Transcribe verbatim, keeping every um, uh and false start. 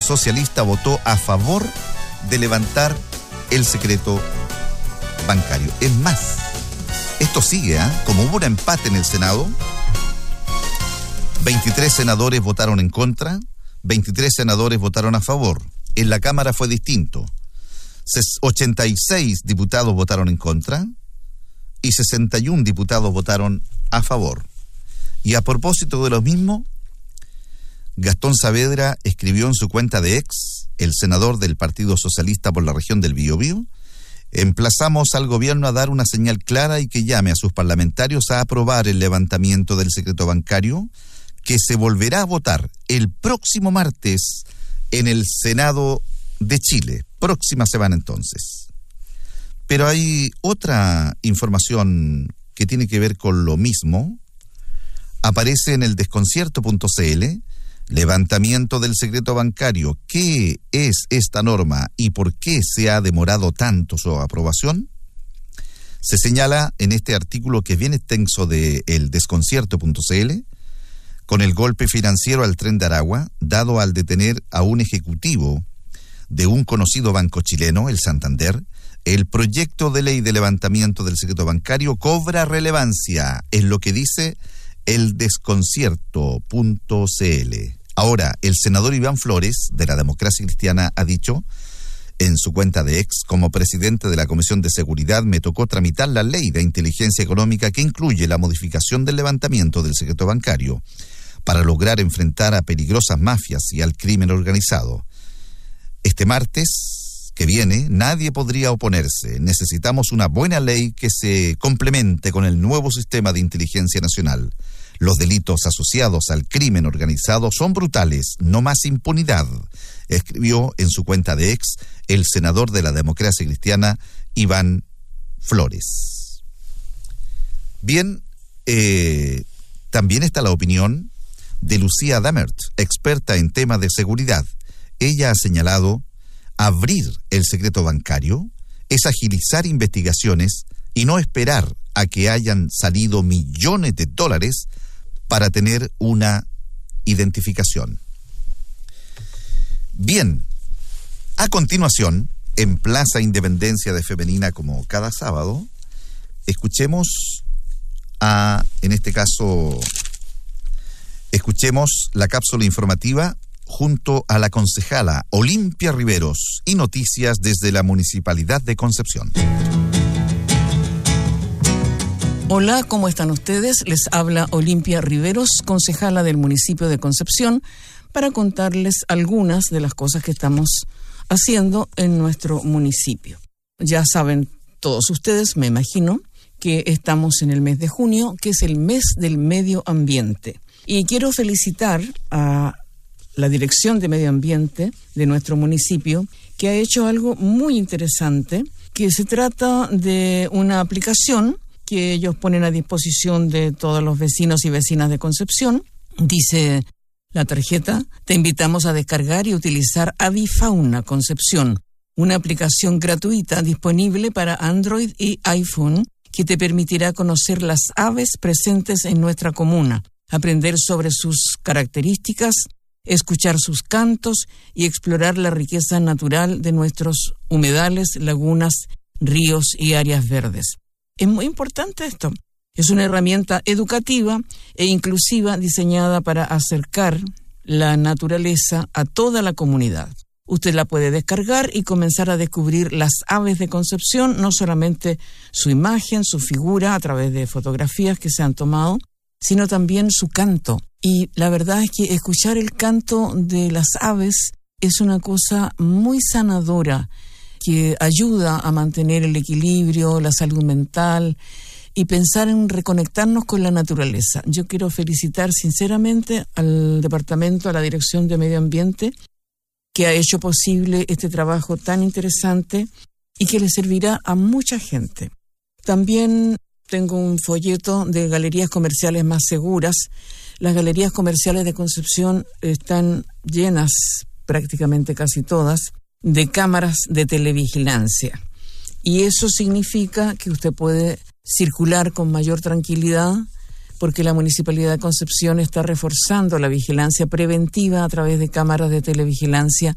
Socialista votó a favor de levantar el secreto bancario. Es más, esto sigue, ¿eh? Como hubo un empate en el Senado, veintitrés senadores votaron en contra, veintitrés senadores votaron a favor. En la Cámara fue distinto. ochenta y seis diputados votaron en contra y sesenta y uno diputados votaron a favor. Y a propósito de lo mismo, Gastón Saavedra escribió en su cuenta de ex, el senador del Partido Socialista por la región del Biobío: emplazamos al gobierno a dar una señal clara y que llame a sus parlamentarios a aprobar el levantamiento del secreto bancario, que se volverá a votar el próximo martes en el Senado de Chile. Próxima semana entonces. Pero hay otra información que tiene que ver con lo mismo. Aparece en el desconcierto punto c l, levantamiento del secreto bancario. ¿Qué es esta norma y por qué se ha demorado tanto su aprobación? Se señala en este artículo, que es bien extenso, de el desconcierto punto c l, con el golpe financiero al Tren de Aragua, dado al detener a un ejecutivo de un conocido banco chileno, el Santander, el proyecto de ley de levantamiento del secreto bancario cobra relevancia, es lo que dice el desconcierto punto c l. Ahora, el senador Iván Flores, de la Democracia Cristiana, ha dicho en su cuenta de ex: como presidente de la Comisión de Seguridad me tocó tramitar la ley de inteligencia económica que incluye la modificación del levantamiento del secreto bancario para lograr enfrentar a peligrosas mafias y al crimen organizado. Este martes que viene nadie podría oponerse. Necesitamos una buena ley que se complemente con el nuevo sistema de inteligencia nacional. Los delitos asociados al crimen organizado son brutales, no más impunidad, escribió en su cuenta de ex el senador de la Democracia Cristiana, Iván Flores. Bien, eh, también está la opinión de Lucía Damert, experta en temas de seguridad. Ella ha señalado: abrir el secreto bancario es agilizar investigaciones y no esperar a que hayan salido millones de dólares para tener una identificación. Bien, a continuación, en Plaza Independencia de Femenina, como cada sábado, escuchemos a, en este caso, escuchemos la cápsula informativa junto a la concejala Olimpia Riveros y noticias desde la Municipalidad de Concepción. Hola, ¿cómo están ustedes? Les habla Olimpia Riveros, concejala del municipio de Concepción, para contarles algunas de las cosas que estamos haciendo en nuestro municipio. Ya saben todos ustedes, me imagino, que estamos en el mes de junio, que es el mes del medio ambiente. Y quiero felicitar a la Dirección de Medio Ambiente de nuestro municipio, que ha hecho algo muy interesante, que se trata de una aplicación que ellos ponen a disposición de todos los vecinos y vecinas de Concepción. Dice la tarjeta: te invitamos a descargar y utilizar Avifauna Concepción, una aplicación gratuita disponible para Android y iPhone que te permitirá conocer las aves presentes en nuestra comuna, aprender sobre sus características, escuchar sus cantos y explorar la riqueza natural de nuestros humedales, lagunas, ríos y áreas verdes. Es muy importante esto. Es una herramienta educativa e inclusiva diseñada para acercar la naturaleza a toda la comunidad. Usted la puede descargar y comenzar a descubrir las aves de Concepción, no solamente su imagen, su figura a través de fotografías que se han tomado, sino también su canto. Y la verdad es que escuchar el canto de las aves es una cosa muy sanadora, que ayuda a mantener el equilibrio, la salud mental y pensar en reconectarnos con la naturaleza. Yo quiero felicitar sinceramente al departamento, a la Dirección de Medio Ambiente, que ha hecho posible este trabajo tan interesante y que le servirá a mucha gente. También tengo un folleto de galerías comerciales más seguras. Las galerías comerciales de Concepción están llenas, prácticamente casi todas, de cámaras de televigilancia. Y eso significa que usted puede circular con mayor tranquilidad, porque la Municipalidad de Concepción está reforzando la vigilancia preventiva a través de cámaras de televigilancia